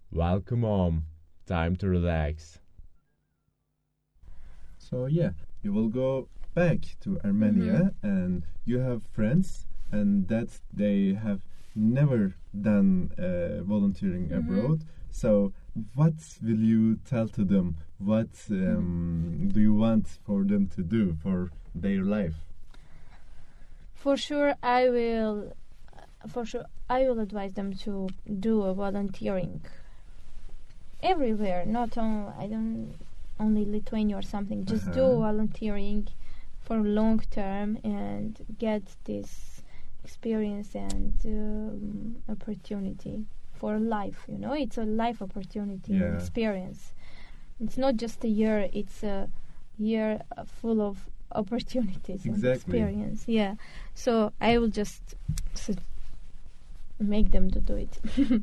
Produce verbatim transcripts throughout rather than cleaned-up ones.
Welcome home. Time to relax. So yeah, you will go back to Armenia and you have friends and that they have never done uh, volunteering abroad. So what will you tell to them? What um, do you want for them to do for their life? For sure, I will. For sure, I will advise them to do a volunteering everywhere. Not on. I don't only Lithuania or something. Just do Uh-huh. volunteering for long term and get this experience and um, opportunity for life. You know, it's a life opportunity and Yeah. experience. It's not just a year. It's a year uh, full of opportunities and Exactly. experience. Yeah. So I will just su- make them to do it.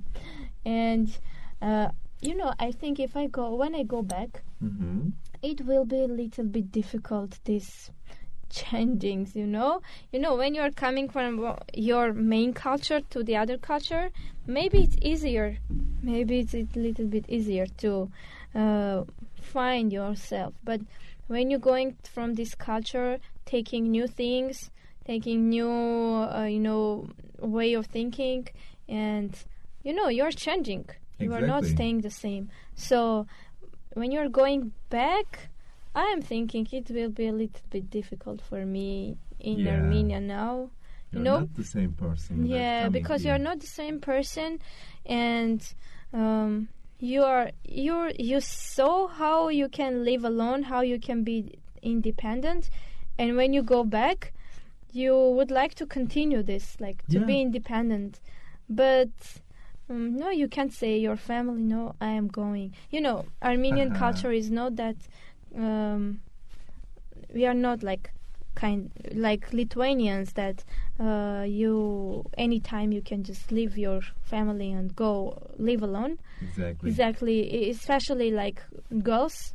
And uh, you know, I think if I go when I go back, Mm-hmm. it will be a little bit difficult, these changings, you know you know when you're coming from wo- your main culture to the other culture, maybe it's easier maybe it's a little bit easier to uh, find yourself. But when you're going from this culture, taking new things, taking new uh, you know way of thinking, and you know you're changing, you are not Exactly. staying the same. So when you're going back, I am thinking it will be a little bit difficult for me in Yeah. Armenia now. You're know? not the same person. that's Yeah, coming because here. you're not the same person, and um, you are you you saw how you can live alone, how you can be independent, and when you go back, you would like to continue this, like to Yeah. be independent, but. Um, no, you can't say your family. No, I am going. You know, Armenian Uh-huh. culture is not that. Um, we are not like kind like Lithuanians that uh, you anytime you can just leave your family and go live alone. Exactly. Exactly, e- especially like girls.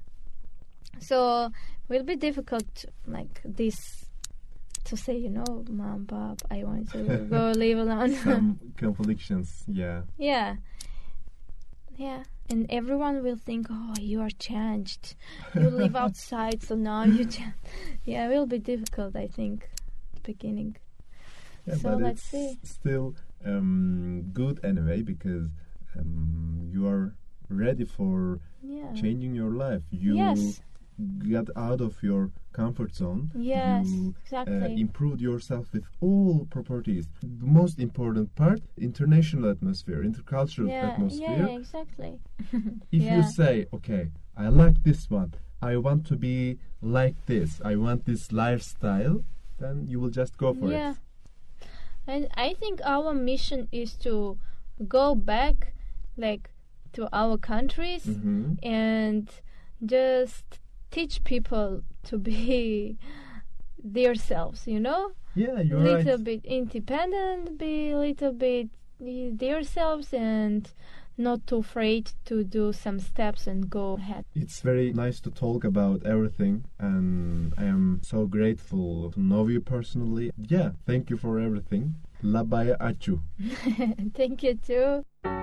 So it will be difficult like this to say, you know, mom, pop, I want to go live alone. Some contradictions. Yeah. Yeah. Yeah. And everyone will think, oh, you are changed. You live outside, so now you cha-. Yeah, it will be difficult, I think, at the beginning. Yeah, So but let's it's see. still um, good anyway because um, you are ready for Yeah. changing your life. You Yes. got out of your comfort zone. Yes, You uh, exactly. improved yourself with all properties. The most important part, international atmosphere, intercultural yeah, atmosphere. yeah, exactly. If yeah. you say, okay, I like this one, I want to be like this, I want this lifestyle, then you will just go for yeah. it. And I think our mission is to go back, like, to our countries Hmm. and just teach people to be themselves, you know? Yeah, A you're little right. bit independent, be a little bit eh, themselves, and not too afraid to do some steps and go ahead. It's very nice to talk about everything, and I am so grateful to know you personally. Yeah, thank you for everything. Labaya Achu. Thank you too.